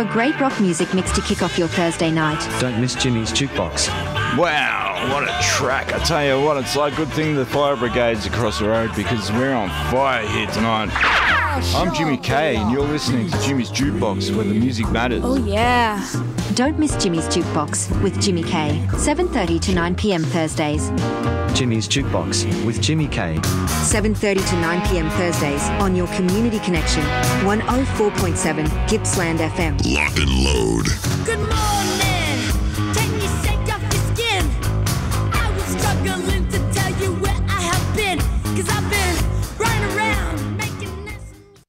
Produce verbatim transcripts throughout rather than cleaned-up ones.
a great rock music mix to kick off your Thursday night. Don't miss Jimmy's Jukebox. Wow, what a track. I tell you what, it's like a good thing the fire brigade's across the road because we're on fire here tonight. I'm Jimmy Kay and you're listening to Jimmy's Jukebox where the music matters. Oh yeah. Don't miss Jimmy's Jukebox with Jimmy Kay, seven thirty to nine p.m. Thursdays. Jimmy's Jukebox with Jimmy Kay. seven thirty to nine p.m. Thursdays on your Community Connection, one oh four point seven Gippsland F M. Lock and load. Good morning. Can you shake off your skin? I was struggling to tell you where I have been, cause I've been running around making this.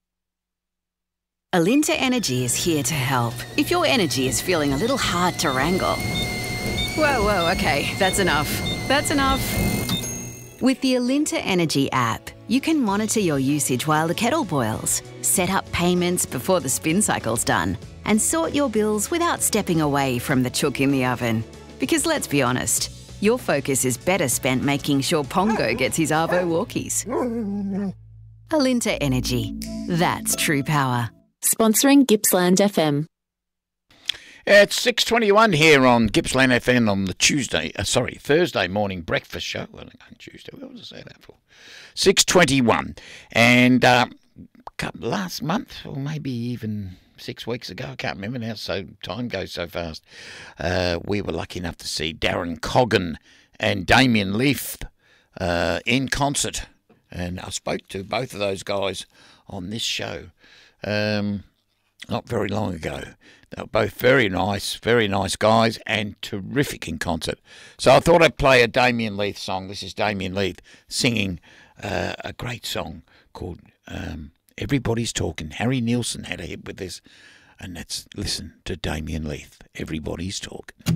Alinta Energy is here to help. If your energy is feeling a little hard to wrangle. Whoa, whoa, okay, that's enough. That's enough. With the Alinta Energy app, you can monitor your usage while the kettle boils, set up payments before the spin cycle's done, and sort your bills without stepping away from the chook in the oven. Because let's be honest, your focus is better spent making sure Pongo gets his Arvo walkies. Alinta Energy. That's true power. Sponsoring Gippsland F M. It's six twenty-one here on Gippsland F M on the Tuesday, uh, sorry, Thursday morning breakfast show. Well, on Tuesday, what was I say that for? six twenty-one. And uh, last month, or maybe even six weeks ago, I can't remember now, so time goes so fast, uh, we were lucky enough to see Darren Coggan and Damien Leith uh, in concert. And I spoke to both of those guys on this show um, not very long ago. They were both very nice, very nice guys and terrific in concert. So I thought I'd play a Damien Leith song. This is Damien Leith singing uh, a great song called um, Everybody's Talking. Harry Nilsson had a hit with this. And let's listen to Damien Leith. Everybody's Talking.